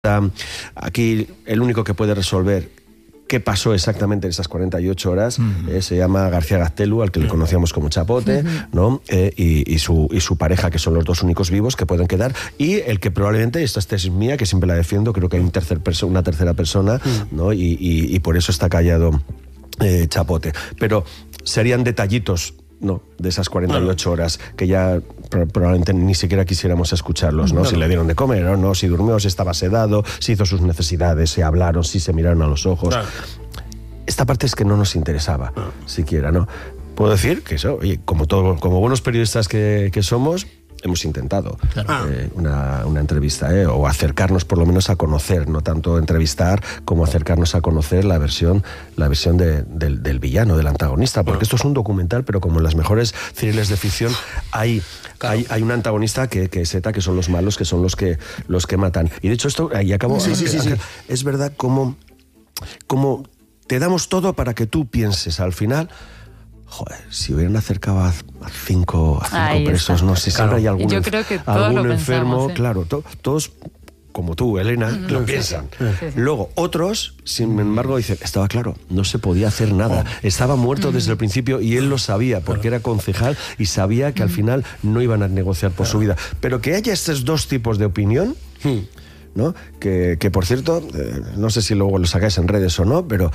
Aquí el único que puede resolver qué pasó exactamente en esas 48 horas se llama García Gaztelu, al que le conocíamos como Chapote, ¿no? Y su pareja, que son los dos únicos vivos que pueden quedar, y el que probablemente, esta es tesis mía, que siempre la defiendo, creo que hay una tercera persona, ¿no? Y por eso está callado Chapote. Pero serían detallitos, ¿no?, de esas 48 horas que ya probablemente ni siquiera quisiéramos escucharlos, ¿no? Si le dieron de comer o no, si durmió, si estaba sedado, si hizo sus necesidades, si hablaron, si se miraron a los ojos. Claro. Esta parte es que no nos interesaba siquiera, ¿no? Puedo decir que eso, oye, como buenos periodistas que somos, hemos intentado una entrevista, o acercarnos por lo menos a conocer, no tanto entrevistar como acercarnos a conocer la versión del villano, del antagonista, porque esto es un documental, pero como en las mejores thrillers de ficción hay un antagonista que es ETA, que son los malos, que son los que matan. Y de hecho esto, ahí acabo, es verdad como te damos todo para que tú pienses al final, joder, si hubieran acercado a cinco presos, no sé, siempre hay algún enfermo, claro, todos como tú, Elena, lo piensan. Luego, otros, sin embargo, dicen, estaba claro, no se podía hacer nada, estaba muerto desde el principio y él lo sabía, porque era concejal y sabía que al final no iban a negociar por su vida. Pero que haya estos dos tipos de opinión, ¿no? Que por cierto, no sé si luego lo sacáis en redes o no, pero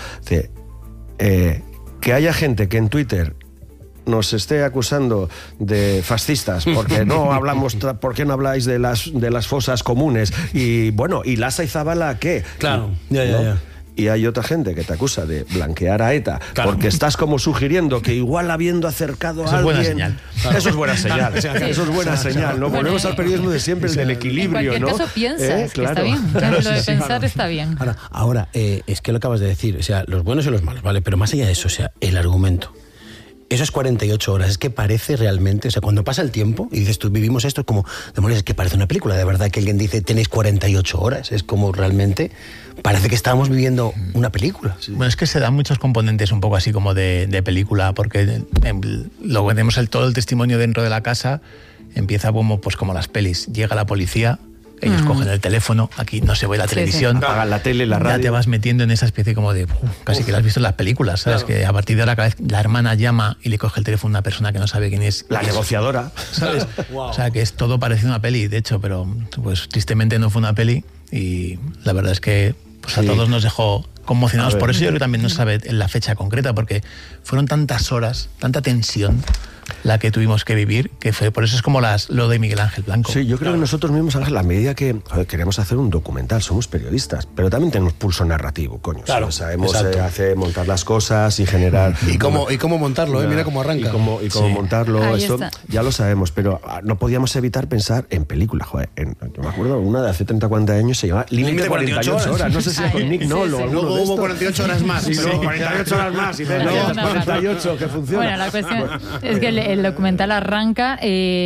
que haya gente que en Twitter nos esté acusando de fascistas porque no hablamos, ¿por qué no habláis de las fosas comunes? Y bueno, ¿y Lasa y Zabala qué? Claro, ¿no? Y hay otra gente que te acusa de blanquear a ETA, porque estás como sugiriendo que igual habiendo acercado a alguien... Eso es buena señal. Eso es buena señal, ¿no? Volvemos al periodismo de siempre, el del equilibrio, en cualquier caso piensas que está bien. Lo de pensar está bien. Ahora, es que lo acabas de decir, o sea, los buenos y los malos, ¿vale? Pero más allá de eso, o sea, el argumento. Esas 48 horas, es que parece realmente, o sea, cuando pasa el tiempo y dices tú, vivimos esto, es como, demonios, es que parece una película, de verdad, que alguien dice, tenéis 48 horas, es como realmente, parece que estábamos viviendo una película. Sí. Bueno, es que se dan muchos componentes un poco así como de película, porque lo vemos todo el testimonio dentro de la casa, empieza como las pelis, llega la policía, ellos cogen el teléfono, aquí no se ve la televisión, apagan la tele, la radio. Ya te vas metiendo en esa especie como de casi que lo has visto en las películas, ¿sabes? Claro. Que a partir de ahora cada vez la hermana llama y le coge el teléfono a una persona que no sabe quién es. La negociadora, ¿sabes? Wow. O sea, que es todo parecido a una peli, de hecho, pero pues tristemente no fue una peli y la verdad es que pues, a todos nos dejó conmocionados. Por eso yo creo que también no se sabe la fecha concreta, porque fueron tantas horas, tanta tensión la que tuvimos que vivir, que fue por eso es como lo de Miguel Ángel Blanco. Sí, yo creo que nosotros mismos, Ángel, a medida que queremos hacer un documental, somos periodistas, pero también tenemos pulso narrativo, coño. Claro, sabemos montar las cosas y generar... Y cómo montarlo, mira cómo arranca. Y cómo montarlo, ahí esto está. Ya lo sabemos, pero no podíamos evitar pensar en películas, joder. Yo me acuerdo, una de hace 30, 40 años se llama Límite de 48 horas. No sé si con Nick Nolo. Luego hubo 48 horas más. Sí, 48 horas más. Y 48, que funciona. Bueno, la cuestión es que el documental arranca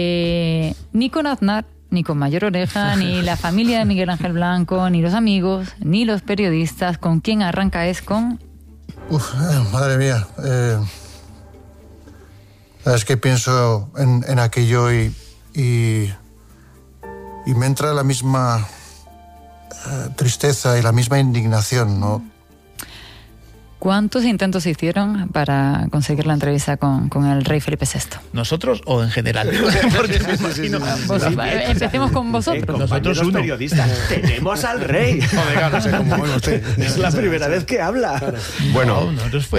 ni con Aznar, ni con Mayor Oreja, ni la familia de Miguel Ángel Blanco, ni los amigos, ni los periodistas. ¿Con quién arranca? Es con... Madre mía. Es que pienso en aquello y me entra la misma tristeza y la misma indignación, ¿no? ¿Cuántos intentos se hicieron para conseguir la entrevista con el rey Felipe VI? ¿Nosotros o en general? Empecemos con vosotros. Nosotros los periodistas. Tenemos al rey. Es la primera vez que habla. Claro. Bueno,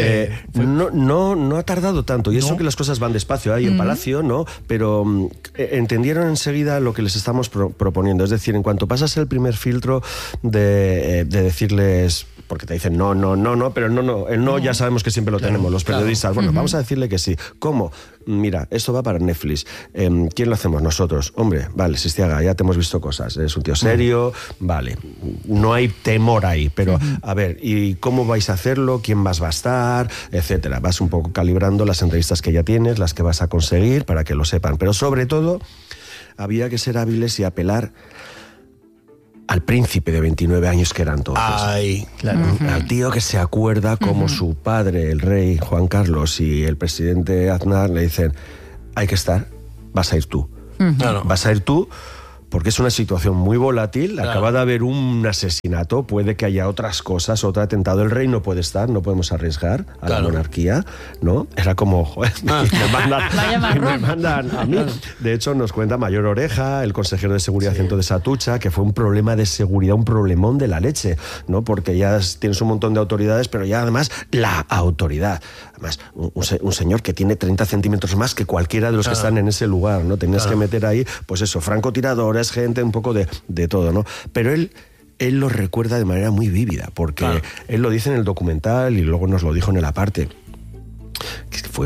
no ha tardado tanto. Y eso que las cosas van despacio ahí en Palacio, ¿no? Pero entendieron enseguida lo que les estamos proponiendo. Es decir, en cuanto pasas el primer filtro de decirles... Porque te dicen no, pero no, el no ya sabemos que siempre lo tenemos los periodistas. Bueno, vamos a decirle que sí. ¿Cómo? Mira, esto va para Netflix. ¿Quién lo hacemos? Nosotros. Hombre, vale, Sistiaga, ya te hemos visto cosas. Es un tío serio, vale. No hay temor ahí, pero a ver, ¿y cómo vais a hacerlo? ¿Quién más va a estar? Etcétera. Vas un poco calibrando las entrevistas que ya tienes, las que vas a conseguir, para que lo sepan. Pero sobre todo, había que ser hábiles y apelar al príncipe de 29 años que era entonces. Ay, claro. Al tío que se acuerda como su padre, el rey Juan Carlos, y el presidente Aznar le dicen, hay que estar, vas a ir tú. Vas a ir tú porque es una situación muy volátil, Claro. acaba de haber un asesinato, puede que haya otras cosas, otro atentado, el rey no puede estar, no podemos arriesgar a la Claro. monarquía, ¿no? Era como, joder, Vaya marrón. me mandan a mí. De hecho, nos cuenta Mayor Oreja, el consejero de seguridad entonces Atucha, que fue un problema de seguridad, un problemón de la leche, ¿no? Porque ya tienes un montón de autoridades, pero ya además la autoridad. Además, un señor que tiene 30 centímetros más que cualquiera de los que están en ese lugar, ¿no? Tenías que meter ahí, pues eso, francotiradores, gente, un poco de todo, ¿no? Pero él lo recuerda de manera muy vívida, porque él lo dice en el documental y luego nos lo dijo en el aparte. Que fue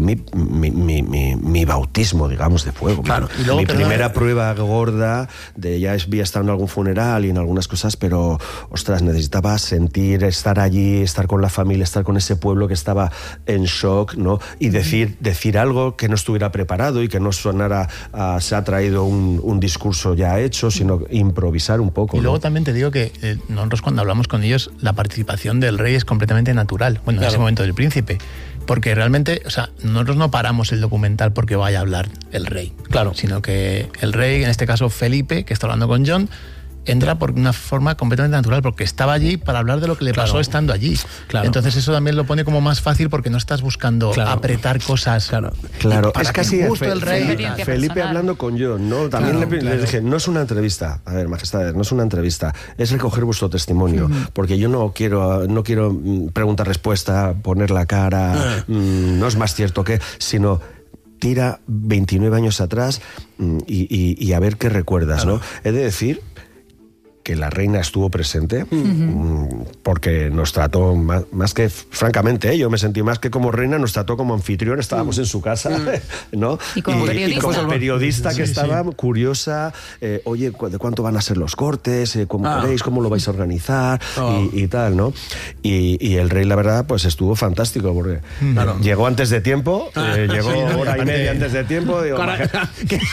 mi bautismo, digamos, de fuego. Claro. Mi, Y luego, mi perdona, primera prueba gorda de ya había estado en algún funeral y en algunas cosas, pero, ostras, necesitaba sentir, estar allí, estar con la familia, estar con ese pueblo que estaba en shock, ¿no? Y decir algo que no estuviera preparado y que no sonara se ha traído un discurso ya hecho, sino improvisar un poco. Y luego ¿no? también te digo que nosotros cuando hablamos con ellos, la participación del rey es completamente natural. Bueno, en ese momento del príncipe. Porque realmente, o sea, nosotros no paramos el documental porque vaya a hablar el rey. Claro. Sino que el rey, en este caso Felipe, que está hablando con John, entra por una forma completamente natural, porque estaba allí para hablar de lo que le pasó estando allí. Claro. Entonces eso también lo pone como más fácil porque no estás buscando apretar cosas. Claro, para es que casi justo el rey. Experiencia Felipe personal. hablando con John, ¿no? También le dije, no es una entrevista. A ver, majestades, no es una entrevista. Es recoger vuestro testimonio. Porque yo no quiero pregunta-respuesta, poner la cara, no es más cierto que, sino tira 29 años atrás y a ver qué recuerdas, ¿no? He de decir que la reina estuvo presente, porque nos trató más que, francamente, yo me sentí más que como reina, nos trató como anfitrión, estábamos en su casa, ¿no? Y como periodista. Y como periodista que estaba curiosa, oye, ¿de cuánto van a ser los cortes? ¿Cómo queréis? ¿Cómo lo vais a organizar? Y tal, ¿no? Y el rey, la verdad, pues estuvo fantástico, porque llegó antes de tiempo, llegó hora y media antes de tiempo, digo, majestad,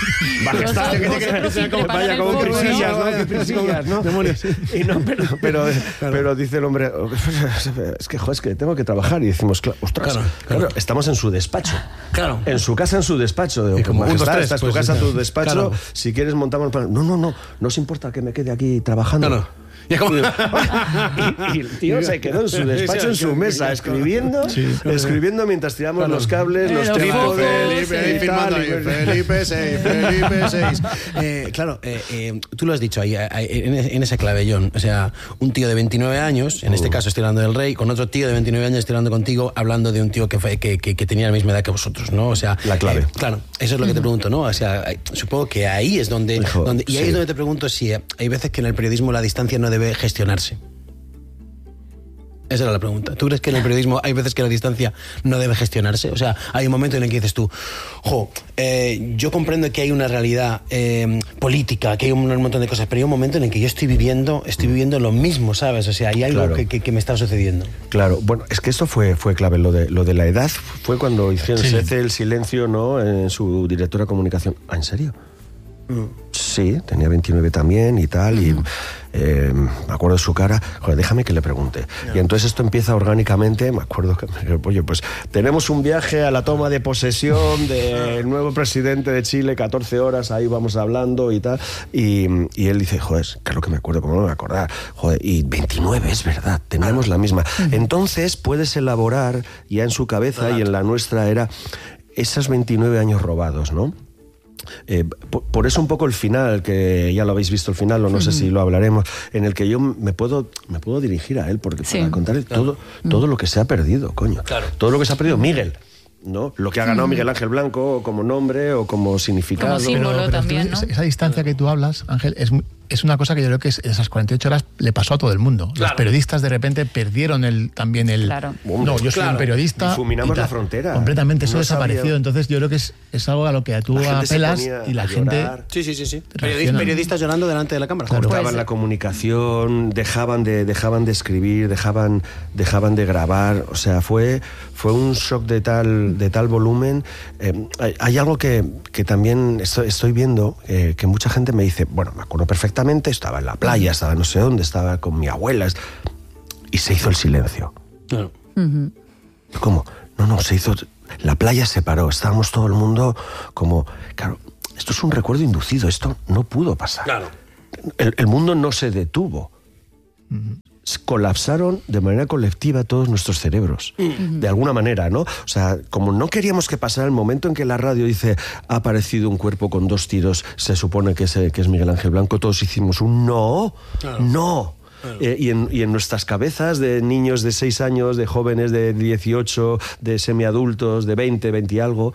vaya, como prisillas, ¿no? Qué prisillas, ¿no? Y no, pero dice el hombre, es que, joder, es que tengo que trabajar. Y decimos, ostras, claro, estamos en su despacho. Claro. En su casa, en su despacho. Digo, como, majestad, 1, 2, 3, esta es tu pues, casa, tu despacho. claro. Si quieres montamos... No os importa que me quede aquí trabajando. Claro. Y el tío se quedó en su despacho, en su mesa, escribiendo mientras tiramos los cables, los trípodes, Felipe 6. Claro, tú lo has dicho ahí, en esa clave, John. O sea, un tío de 29 años, en este caso estoy hablando del rey, con otro tío de 29 años estoy hablando contigo, hablando de un tío que tenía la misma edad que vosotros, ¿no? O sea, la clave. Claro, eso es lo que te pregunto, ¿no? O sea, supongo que ahí es donde... y ahí es donde te pregunto si hay veces que en el periodismo la distancia no debe gestionarse. Esa era la pregunta. ¿Tú crees que en el periodismo hay veces que la distancia no debe gestionarse? O sea, hay un momento en el que dices tú, yo comprendo que hay una realidad política, que hay un montón de cosas, pero hay un momento en el que yo estoy viviendo lo mismo, ¿sabes? O sea, hay algo que me está sucediendo. Claro, bueno, es que esto fue clave. Lo de la edad fue cuando hicieron el silencio, ¿no? En su directora de comunicación. ¿Ah, en serio? Sí, tenía 29 también y tal, y me acuerdo de su cara. Joder, déjame que le pregunte. Y entonces esto empieza orgánicamente. Me acuerdo que, oye, pues tenemos un viaje a la toma de posesión del nuevo presidente de Chile, 14 horas, ahí vamos hablando y tal. Y él dice, joder, claro que me acuerdo, ¿cómo no me voy a acordar? Joder, y 29, es verdad, teníamos la misma. Entonces puedes elaborar ya en su cabeza y en la nuestra era esos 29 años robados, ¿no? Por eso un poco el final, que ya lo habéis visto el final, o no sé si lo hablaremos, en el que yo me puedo dirigir a él, porque para contarle todo lo que se ha perdido, coño. Claro. Todo lo que se ha perdido Miguel, ¿no? Lo que ha ganado Miguel Ángel Blanco como nombre o como significado. Como símbolo también, ¿no? Esa distancia que tú hablas, Ángel, es una cosa que yo creo que esas 48 horas le pasó a todo el mundo. Claro. Los periodistas de repente perdieron también el... Claro. No, yo soy un periodista... Difuminamos la frontera. Completamente, eso desapareció. Entonces yo creo que es algo a lo que tú apelas y la gente... Sí. Periodistas llorando delante de la cámara. Claro. Cortaban la comunicación, dejaban de escribir, dejaban de grabar. O sea, fue un shock de tal volumen. Hay algo que también estoy viendo, que mucha gente me dice, bueno, me acuerdo perfectamente, estaba en la playa, estaba no sé dónde, estaba con mi abuela, y se hizo el silencio. Claro. ¿Cómo? No, se hizo... La playa se paró, estábamos todo el mundo como... Claro, esto es un recuerdo inducido, esto no pudo pasar. Claro. el mundo no se detuvo. Colapsaron de manera colectiva todos nuestros cerebros, de alguna manera, ¿no? O sea, como no queríamos que pasara el momento en que la radio dice ha aparecido un cuerpo con 2 tiros, se supone que es Miguel Ángel Blanco, todos hicimos un no, no. Y en nuestras cabezas de niños de 6 años, de jóvenes de 18, de semiadultos, de 20 y algo,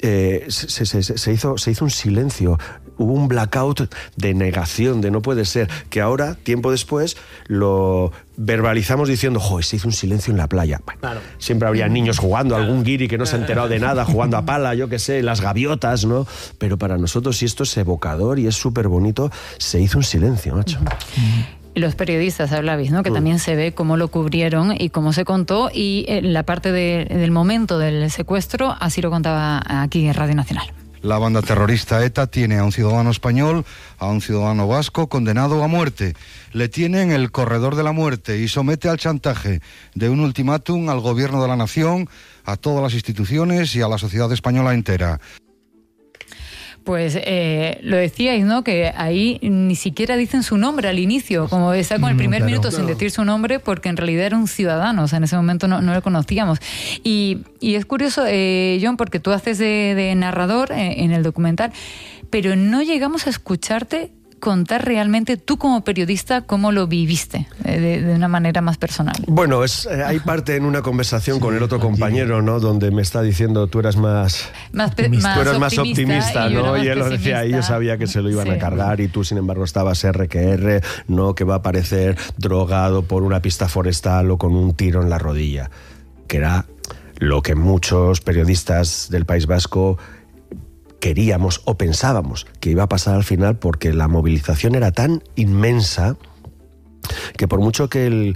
se hizo un silencio. Hubo un blackout de negación, de no puede ser, que ahora, tiempo después, lo verbalizamos diciendo, joder, se hizo un silencio en la playa. Bueno, claro. Siempre habría niños jugando, algún guiri que no se ha enterado de nada, jugando a pala, yo qué sé, las gaviotas, ¿no? Pero para nosotros, si esto es evocador y es súper bonito, se hizo un silencio, macho. Los periodistas hablabais, ¿no? Que también se ve cómo lo cubrieron y cómo se contó, y la parte del momento del secuestro, así lo contaba aquí en Radio Nacional. La banda terrorista ETA tiene a un ciudadano español, a un ciudadano vasco condenado a muerte. Le tiene en el corredor de la muerte y somete al chantaje de un ultimátum al gobierno de la nación, a todas las instituciones y a la sociedad española entera. Pues lo decíais, ¿no? Que ahí ni siquiera dicen su nombre al inicio, como está con el primer minuto sin decir su nombre, porque en realidad era un ciudadano, o sea, en ese momento no lo conocíamos. Y es curioso, John, porque tú haces de narrador en el documental, pero no llegamos a escucharte contar realmente tú como periodista cómo lo viviste de una manera más personal. Bueno, hay parte en una conversación con el otro compañero, ¿no? Donde me está diciendo tú eras más optimista, ¿no? Y él lo decía, y yo sabía que se lo iban a cargar, y tú sin embargo estabas R que R, ¿no? Que va a aparecer drogado por una pista forestal o con un tiro en la rodilla, que era lo que muchos periodistas del País Vasco queríamos o pensábamos que iba a pasar al final, porque la movilización era tan inmensa que por mucho que el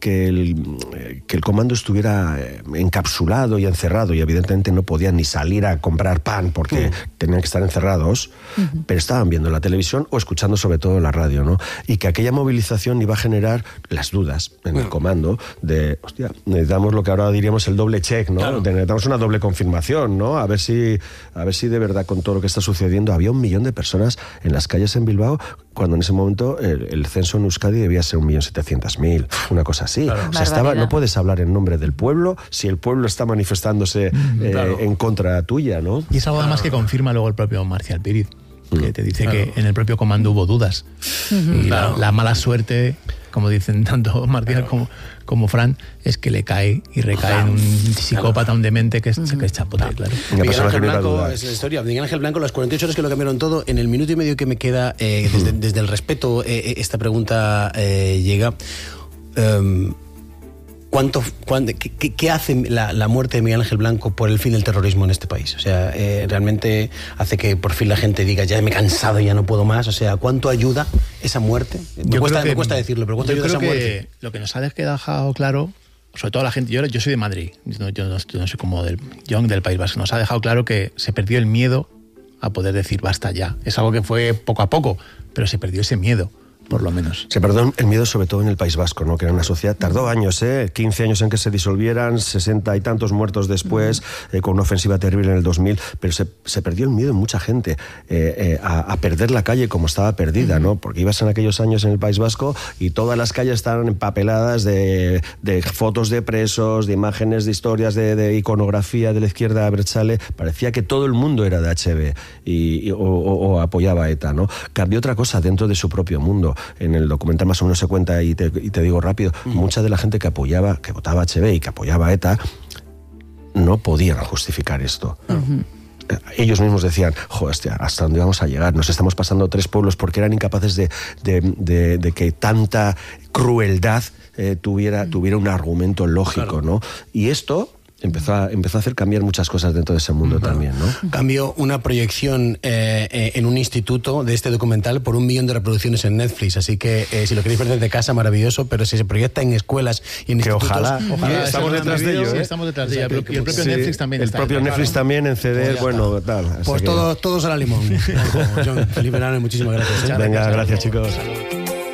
comando estuviera encapsulado y encerrado, y evidentemente no podían ni salir a comprar pan porque tenían que estar encerrados, pero estaban viendo la televisión o escuchando sobre todo la radio, ¿no? Y que aquella movilización iba a generar las dudas en el comando de, hostia, necesitamos lo que ahora diríamos el doble check, ¿no? Claro. Necesitamos una doble confirmación, ¿no? A ver si de verdad, con todo lo que está sucediendo, había 1 millón de personas en las calles en Bilbao, cuando en ese momento el censo en Euskadi debía ser 1.700.000, una cosa así. Claro. O sea, no puedes hablar en nombre del pueblo si el pueblo está manifestándose en contra tuya, ¿no? Y es algo además que confirma luego el propio Marcial Píriz, que te dice que en el propio comando hubo dudas. Y la mala suerte, como dicen tanto Marcial como Fran, es que le cae y recae en un psicópata, un demente que es chapote, claro. Miguel Ángel Blanco es la historia. Miguel Ángel Blanco, las 48 horas que lo cambiaron todo. En el minuto y medio que me queda, desde el respeto, esta pregunta llega. ¿Qué hace la muerte de Miguel Ángel Blanco por el fin del terrorismo en este país? O sea, realmente hace que por fin la gente diga, ya me he cansado, ya no puedo más. O sea, ¿cuánto ayuda esa muerte? Me cuesta decirlo, pero ¿cuánto ayuda esa muerte? Lo que nos ha dejado claro, sobre todo a la gente, yo soy de Madrid, yo no soy como del País Vasco, nos ha dejado claro que se perdió el miedo a poder decir basta ya. Es algo que fue poco a poco, pero se perdió ese miedo, por lo menos. Se perdió el miedo sobre todo en el País Vasco, ¿no? Que era una sociedad, tardó años, 15 años en que se disolvieran, 60 y tantos muertos después, con una ofensiva terrible en el 2000, pero se perdió el miedo en mucha gente a perder la calle como estaba perdida, ¿no? Porque ibas en aquellos años en el País Vasco y todas las calles estaban empapeladas de fotos de presos, de imágenes, de historias, de iconografía de la izquierda abertzale. Parecía que todo el mundo era de HB o apoyaba a ETA, ¿no? Cambió otra cosa dentro de su propio mundo. En el documental más o menos se cuenta, y te digo rápido, mucha de la gente que votaba HB y que apoyaba a ETA no podían justificar esto. Ellos mismos decían, joder, ¿hasta dónde vamos a llegar? Nos estamos pasando 3 pueblos, porque eran incapaces de que tanta crueldad tuviera un argumento lógico, ¿no? Y esto empezó a hacer cambiar muchas cosas dentro de ese mundo también, ¿no? Cambió una proyección en un instituto de este documental por 1 millón de reproducciones en Netflix, así que si lo queréis ver desde casa, maravilloso, pero si se proyecta en escuelas y en institutos... Ojalá estamos detrás de ello, estamos detrás de ello. Y el propio Netflix también está. El propio Netflix también en CD, bueno, tal. Pues todos a la limón. John, Felipe Nano, muchísimas gracias. Venga, gracias, chicos.